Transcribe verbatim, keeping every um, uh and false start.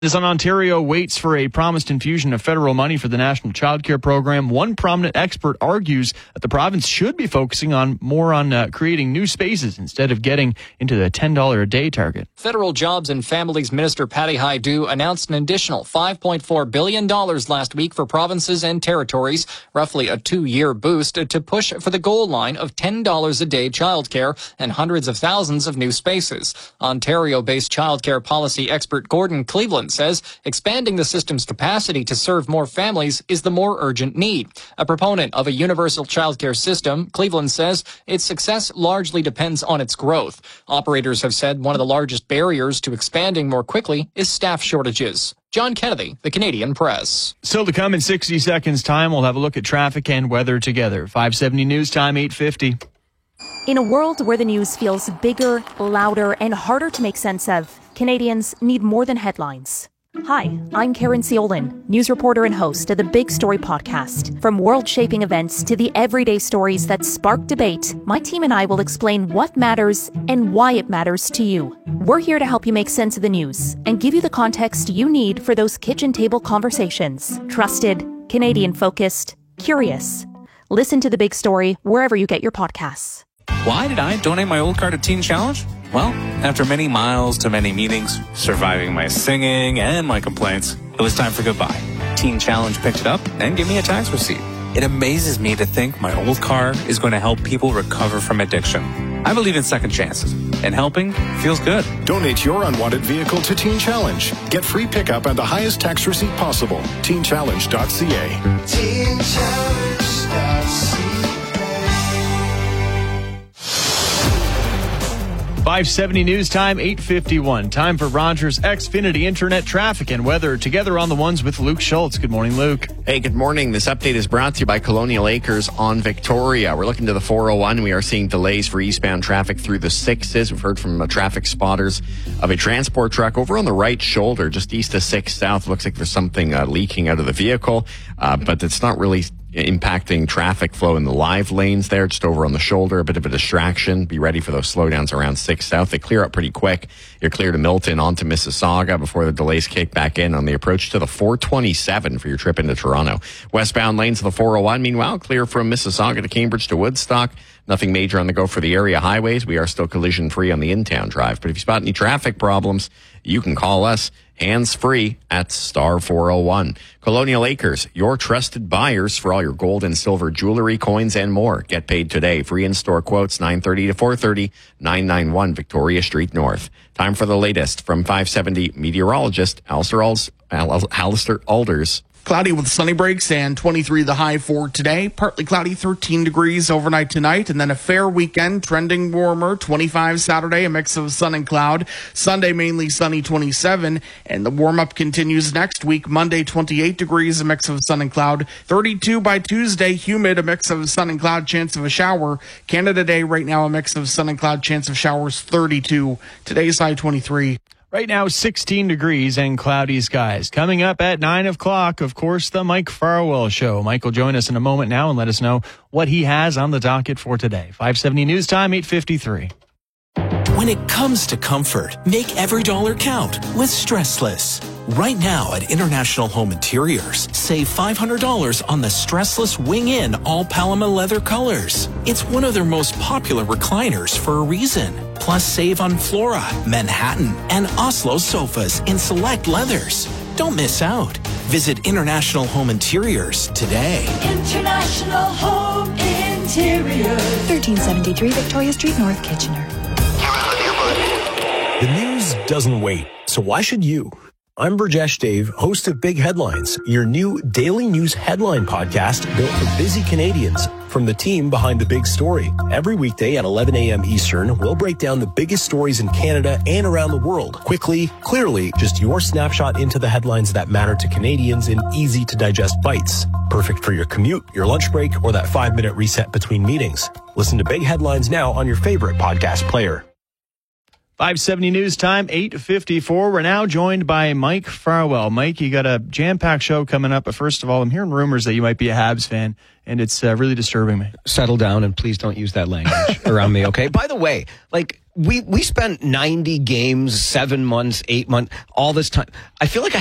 As Ontario waits for a promised infusion of federal money for the National Childcare Program, one prominent expert argues that the province should be focusing on more on uh, creating new spaces instead of getting into the ten dollars a day target. Federal Jobs and Families Minister Patty Hajdu announced an additional five point four billion dollars last week for provinces and territories, roughly a two-year boost to push for the goal line of ten dollars a day childcare and hundreds of thousands of new spaces. Ontario-based childcare policy expert Gordon Cleveland says expanding the system's capacity to serve more families is the more urgent need. A proponent of a universal childcare system, Cleveland says its success largely depends on its growth. Operators have said one of the largest barriers to expanding more quickly is staff shortages. John Kennedy, The Canadian Press. Still to come in sixty seconds time, we'll have a look at traffic and weather together. five seventy News Time, eight fifty. In a world where the news feels bigger, louder, and harder to make sense of, Canadians need more than headlines. Hi, I'm Karen Ciolin, news reporter and host of the Big Story podcast. From world-shaping events to the everyday stories that spark debate, my team and I will explain what matters and why it matters to you. We're here to help you make sense of the news and give you the context you need for those kitchen table conversations. Trusted, Canadian-focused, curious. Listen to The Big Story wherever you get your podcasts. Why did I donate my old car to Teen Challenge? Well, after many miles to many meetings, surviving my singing and my complaints, it was time for goodbye. Teen Challenge picked it up and gave me a tax receipt. It amazes me to think my old car is going to help people recover from addiction. I believe in second chances, and helping feels good. Donate your unwanted vehicle to Teen Challenge. Get free pickup and the highest tax receipt possible. teen challenge dot c a. teen challenge dot c a. five seventy News Time, eight fifty-one. Time for Rogers Xfinity Internet traffic and weather. Together on the ones with Luke Schultz. Good morning, Luke. Hey, good morning. This update is brought to you by Colonial Acres on Victoria. We're looking to the four oh one. We are seeing delays for eastbound traffic through the sixes. We've heard from uh, traffic spotters of a transport truck over on the right shoulder, just east of six South. Looks like there's something uh, leaking out of the vehicle, uh, but it's not really impacting traffic flow in the live lanes there, just over on the shoulder, a bit of a distraction. Be ready for those slowdowns around six South. They clear up pretty quick. You're clear to Milton, onto Mississauga before the delays kick back in on the approach to the four twenty-seven for your trip into Toronto. Westbound lanes of the four oh one, meanwhile, clear from Mississauga to Cambridge to Woodstock. Nothing major on the go for the area highways. We are still collision-free on the in-town drive. But if you spot any traffic problems, you can call us hands-free at star four oh one. Colonial Acres, your trusted buyers for all your gold and silver jewelry, coins, and more. Get paid today. Free in-store quotes, nine thirty to four thirty, nine ninety-one Victoria Street North. Time for the latest from five seventy meteorologist Alistair Alders. Alistair Alders. Cloudy with sunny breaks and twenty-three the high for today. Partly cloudy, thirteen degrees overnight tonight, and then a fair weekend, trending warmer, twenty-five Saturday, a mix of sun and cloud. Sunday, mainly sunny, twenty-seven, and the warm-up continues next week. Monday, twenty-eight degrees, a mix of sun and cloud. thirty-two by Tuesday, humid, a mix of sun and cloud, chance of a shower. Canada Day right now, a mix of sun and cloud, chance of showers, thirty-two. Today's high, twenty-three. Right now, sixteen degrees and cloudy skies. Coming up at nine o'clock, of course, the Mike Farwell Show. Mike will join us in a moment now and let us know what he has on the docket for today. five seventy News Time, eight fifty-three. When it comes to comfort, make every dollar count with Stressless. Right now at International Home Interiors, save five hundred dollars on the Stressless Wing-In all Paloma leather colors. It's one of their most popular recliners for a reason. Plus, save on Flora, Manhattan, and Oslo sofas in select leathers. Don't miss out. Visit International Home Interiors today. International Home Interiors. thirteen seventy-three Victoria Street North, Kitchener. The news doesn't wait, so why should you? I'm Burjesh Dave, host of Big Headlines, your new daily news headline podcast built for busy Canadians from the team behind The Big Story. Every weekday at eleven a.m. Eastern, we'll break down the biggest stories in Canada and around the world. Quickly, clearly, just your snapshot into the headlines that matter to Canadians in easy-to-digest bites. Perfect for your commute, your lunch break, or that five-minute reset between meetings. Listen to Big Headlines now on your favorite podcast player. five seventy News Time, eight fifty-four. We're now joined by Mike Farwell. Mike, you got a jam-packed show coming up, but first of all, I'm hearing rumors that you might be a Habs fan, and it's uh, really disturbing me. Settle down and please don't use that language around me, okay? By the way, like, we we spent ninety games, seven months, eight months, all this time. I feel like I